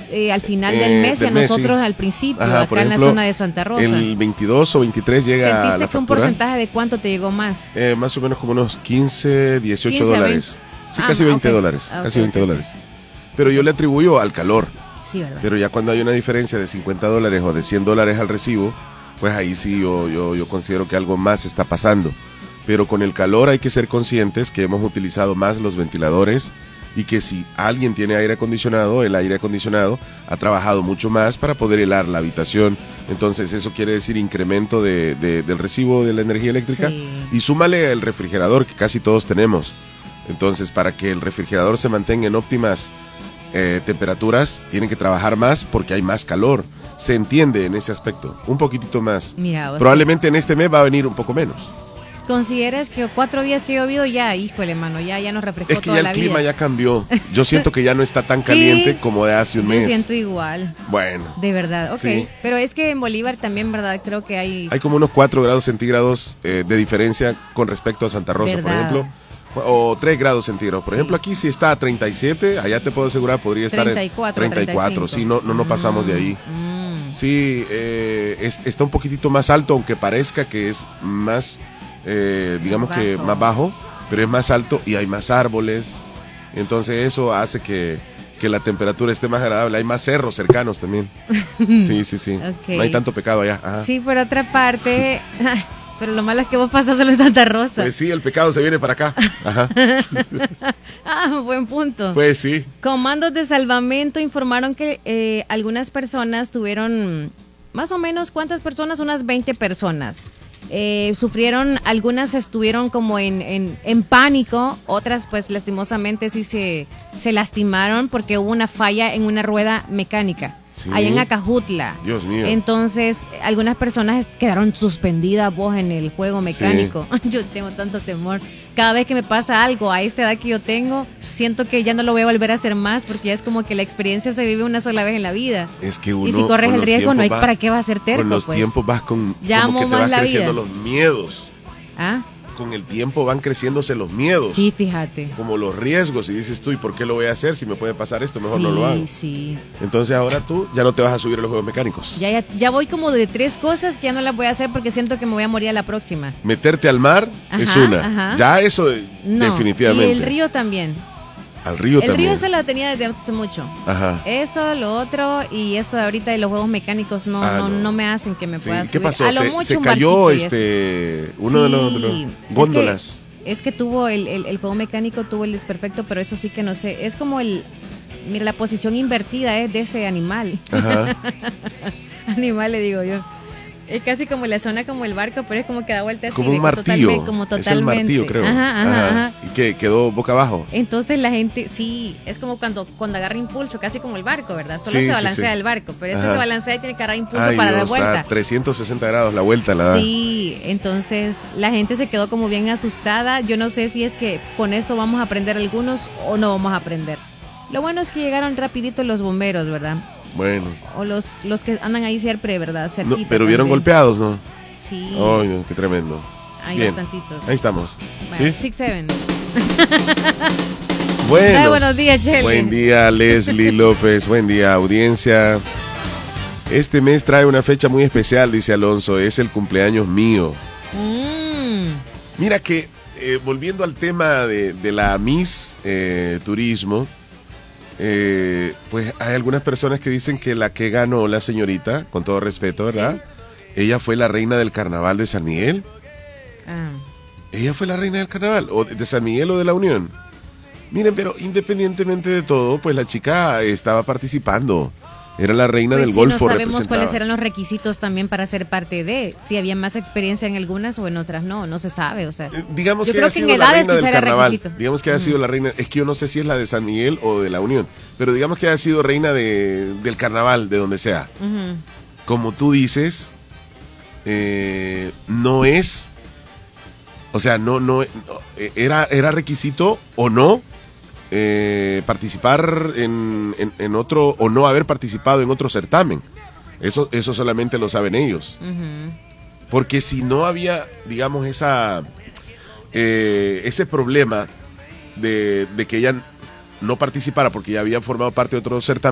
al final del mes y a nosotros al principio, Ajá, acá ejemplo, en la zona de Santa Rosa. El 22 o 23 llega la ¿Sentiste que factura? un porcentaje de cuánto te llegó más? Más o menos como unos 15, 18 15 a dólares. Sí, Ah, casi 20 ok. dólares. Ah, Casi ok, 20 ok. dólares. Pero yo le atribuyo al calor. Sí, ¿verdad? Pero ya cuando hay una diferencia de 50 dólares o de 100 dólares al recibo, pues ahí sí yo considero que algo más está pasando. Pero con el calor hay que ser conscientes que hemos utilizado más los ventiladores y que si alguien tiene aire acondicionado, el aire acondicionado ha trabajado mucho más para poder helar la habitación. Entonces eso quiere decir incremento del recibo de la energía eléctrica. Sí. Y súmale el refrigerador que casi todos tenemos. Entonces para que el refrigerador se mantenga en óptimas temperaturas, tiene que trabajar más porque hay más calor. Se entiende en ese aspecto, un poquitito más. Mira, vos Probablemente en este mes va a venir un poco menos. ¿consideras que 4 días que he llovido ya, híjole, mano, ya nos refrescó Es que toda ya la el clima vida? ya cambió. Yo siento que ya no está tan caliente Sí, como de hace un Yo mes. siento igual, Bueno, de verdad, ok. Sí. Pero es que en Bolívar también, ¿verdad? Creo que hay hay como unos 4 grados centígrados de diferencia con respecto a Santa Rosa, por ¿Verdad? ejemplo. O 3 grados centígrados. Por Sí. ejemplo, aquí si está a 37, allá te puedo asegurar podría estar 34, en 34. 35. Sí, no pasamos de ahí. Sí, está un poquitito más alto, aunque parezca que es más, digamos que Bajo. más bajo, pero es más alto y hay más árboles. Entonces eso hace que la temperatura esté más agradable. Hay más cerros cercanos también. Sí. Ok. No hay tanto pecado allá. Ajá. Sí, por otra parte, pero lo malo es que vos pasás solo en Santa Rosa. Pues sí, el pecado se viene para acá. Ajá. Buen punto. Pues sí. Comandos de salvamento informaron que algunas personas tuvieron, más o menos, ¿cuántas personas? Unas 20 personas. Sufrieron, algunas estuvieron como en pánico, otras pues lastimosamente sí se lastimaron porque hubo una falla en una rueda mecánica. Sí. Allá en Acajutla. Dios mío. Entonces, algunas personas quedaron suspendidas vos en el juego mecánico. Yo tengo tanto temor. Cada vez que me pasa algo a esta edad que yo tengo, siento que ya no lo voy a volver a hacer más porque ya es como que la experiencia se vive una sola vez en la vida. Es que uno, y si corres con el los riesgo, no hay tiempos para qué vas a ser terco, Con los pues. tiempos vas con Ya como que amo te más vas la creciendo vida. los miedos. ¿Ah? Con el tiempo van creciéndose los miedos. Sí, fíjate. Como los riesgos. Y dices tú, ¿y por qué lo voy a hacer? Si me puede pasar esto, mejor no lo hago. Sí. Entonces ahora tú ya no te vas a subir a los juegos mecánicos. Ya voy como de 3 cosas que ya no las voy a hacer porque siento que me voy a morir a la próxima. Meterte al mar es Ajá, una. ajá. Ya eso No, definitivamente. y el río también. Al río El también. río se la tenía desde hace mucho. Ajá. Eso, lo otro y esto de ahorita de los juegos mecánicos no me hacen que me Sí, pueda subir. ¿qué pasó? A lo Se mucho un cayó barquito y eso. uno de los Sí, góndolas. Es que tuvo el juego mecánico, tuvo el desperfecto, pero eso sí que no sé. Es como mira, la posición invertida de ese animal. Ajá. Animal le digo yo. Es casi como la zona como el barco, pero es como que da vuelta así. Como un ve, martillo. Como Es totalmente. el martillo, creo. Ajá. Y que quedó boca abajo. Entonces la gente, sí, es como cuando agarra impulso, casi como el barco, ¿verdad? Solo Sí, se sí, balancea sí. el barco, pero ese Ajá. se balancea y tiene que agarrar impulso Ay, para Dios, dar vuelta. está 360 grados la vuelta la da. Sí, entonces la gente se quedó como bien asustada. Yo no sé si es que con esto vamos a aprender algunos o no vamos a aprender. Lo bueno es que llegaron rapidito los bomberos, ¿verdad? Bueno. O los que andan ahí siempre, ¿verdad? No, Cerquita pero vieron también. golpeados, ¿no? Sí. Ay, no, qué tremendo. Hay Bien. bastantitos. Ahí estamos. Bueno, ¿Sí? 6-7. Bueno. Ay, buenos días, Chele. Buen día, Leslie López. Buen día, audiencia. Este mes trae una fecha muy especial, dice Alonso. Es el cumpleaños mío. Mira que, volviendo al tema de la Miss Turismo, pues hay algunas personas que dicen que la que ganó la señorita, con todo respeto, ¿verdad? Sí. Ella fue la reina del carnaval de San Miguel. Ah. Ella fue la reina del carnaval, o de San Miguel o de la Unión. Miren, pero independientemente de todo, pues la chica estaba participando. Era la reina Pues del sí, golfo, no sabemos representaba. cuáles eran los requisitos también para ser parte de. Si había más experiencia en algunas o en otras no se sabe. O sea, Digamos yo que creo haya que en sido la edades reina del quizá era carnaval. requisito. Digamos que haya sido la reina. Es que yo no sé si es la de San Miguel o de la Unión. Pero digamos que haya sido reina del carnaval, de donde sea. Ujú. Como tú dices, no es. O sea, no era requisito o no participar en otro, o no haber participado en otro certamen. Eso solamente lo saben ellos. Ujú. Porque si no había, digamos, ese problema de que ella no participara porque ya había formado parte de otro certamen,